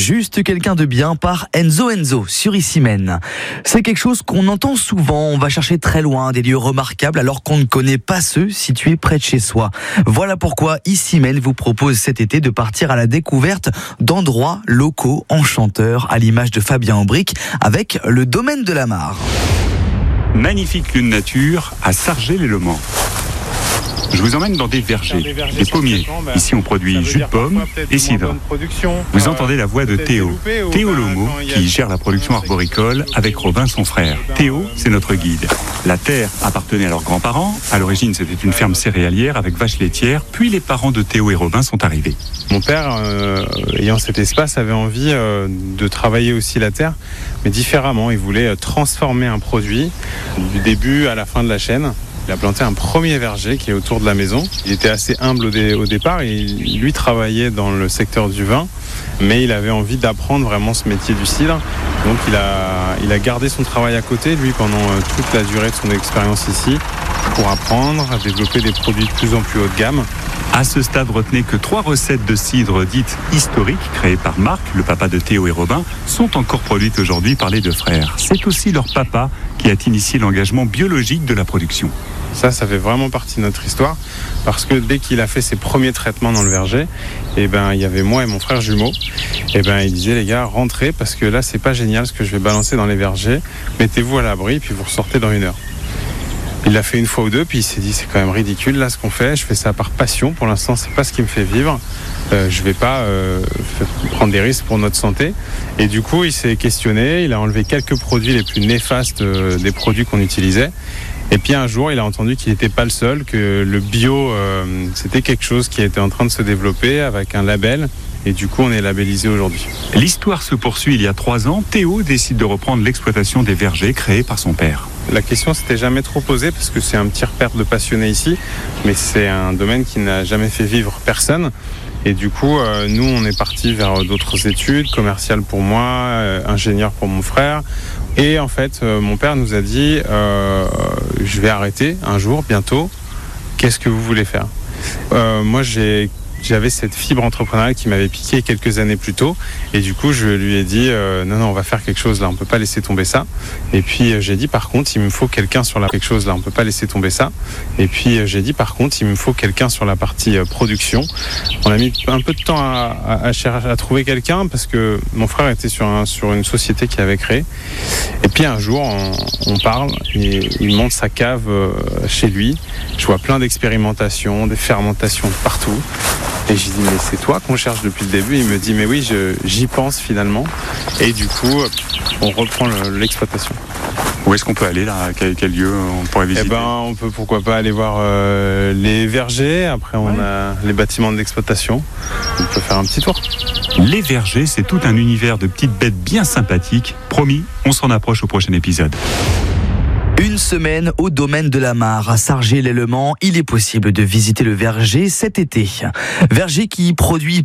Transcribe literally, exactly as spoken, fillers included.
Juste quelqu'un de bien par Enzo Enzo sur Issymène. C'est quelque chose qu'on entend souvent, on va chercher très loin des lieux remarquables alors qu'on ne connaît pas ceux situés près de chez soi. Voilà pourquoi Issymène vous propose cet été de partir à la découverte d'endroits locaux enchanteurs à l'image de Fabien Aubric avec le domaine de la Mare. Magnifique lieu de nature à Sargé-lès-Le-Mans. Je vous emmène dans des vergers, des, vergers, des pommiers. Bah, Ici, on produit jus de pomme et cidre. Vous euh, entendez la voix de Théo, Théo Lomo, qui gère la production arboricole avec Robin, son frère. Théo, c'est notre guide. La terre appartenait à leurs grands-parents. À l'origine, c'était une ferme céréalière avec vaches laitières. Puis les parents de Théo et Robin sont arrivés. Mon père, euh, ayant cet espace, avait envie euh, de travailler aussi la terre, mais différemment. Il voulait transformer un produit du début à la fin de la chaîne. Il a planté un premier verger qui est autour de la maison. Il était assez humble au, dé- au départ. Et il, lui travaillait dans le secteur du vin, mais il avait envie d'apprendre vraiment ce métier du cidre. Donc il a, il a gardé son travail à côté, lui, pendant euh, toute la durée de son expérience ici, pour apprendre à développer des produits de plus en plus haut de gamme. À ce stade, retenez que trois recettes de cidre dites historiques, créées par Marc, le papa de Théo et Robin, sont encore produites aujourd'hui par les deux frères. C'est aussi leur papa qui a initié l'engagement biologique de la production. Ça, ça fait vraiment partie de notre histoire, parce que dès qu'il a fait ses premiers traitements dans le verger, eh ben, il y avait moi et mon frère jumeau. Eh ben, il disait, les gars, rentrez, parce que là, c'est pas génial ce que je vais balancer dans les vergers. Mettez-vous à l'abri, puis vous ressortez dans une heure. Il l'a fait une fois ou deux, puis il s'est dit, c'est quand même ridicule, là, ce qu'on fait. Je fais ça par passion. Pour l'instant, c'est pas ce qui me fait vivre. Euh, je vais pas euh, prendre des risques pour notre santé. Et du coup, il s'est questionné. Il a enlevé quelques produits les plus néfastes euh, des produits qu'on utilisait. Et puis un jour, il a entendu qu'il n'était pas le seul, que le bio, euh, c'était quelque chose qui était en train de se développer avec un label. Et du coup, on est labellisé aujourd'hui. L'histoire se poursuit il y a trois ans. Théo décide de reprendre l'exploitation des vergers créés par son père. La question s'était jamais trop posée parce que c'est un petit repère de passionnés ici, mais c'est un domaine qui n'a jamais fait vivre personne. Et du coup, euh, nous, on est parti vers d'autres études, commerciales pour moi, euh, ingénieur pour mon frère. Et en fait, euh, mon père nous a dit, euh, je vais arrêter un jour, bientôt. Qu'est-ce que vous voulez faire ? euh, Moi, j'ai... J'avais cette fibre entrepreneuriale qui m'avait piqué quelques années plus tôt. Et du coup, je lui ai dit, euh, non, non, on va faire quelque chose là, on peut pas laisser tomber ça. Et puis, euh, j'ai dit, par contre, il me faut quelqu'un sur la quelque chose là, on peut pas laisser tomber ça. Et puis, euh, j'ai dit, par contre, il me faut quelqu'un sur la partie euh, production. On a mis un peu de temps à, à, à, chercher, à trouver quelqu'un parce que mon frère était sur, un, sur une société qu'il avait créée. Et puis, un jour, on, on parle et il monte sa cave euh, chez lui. Je vois plein d'expérimentations, des fermentations partout. Et j'ai dit, mais c'est toi qu'on cherche depuis le début. Il me dit, mais oui, je, j'y pense finalement. Et du coup, on reprend le, l'exploitation. Où est-ce qu'on peut aller là ? Quel, quel lieu on pourrait visiter ? Eh ben, on peut pourquoi pas aller voir euh, les vergers. Après, on ouais. a les bâtiments d'exploitation. On peut faire un petit tour. Les vergers, c'est tout un univers de petites bêtes bien sympathiques. Promis, on s'en approche au prochain épisode. Une semaine au domaine de la Mare à Sargé-lès-Le Mans. Il est possible de visiter le verger cet été. Verger qui produit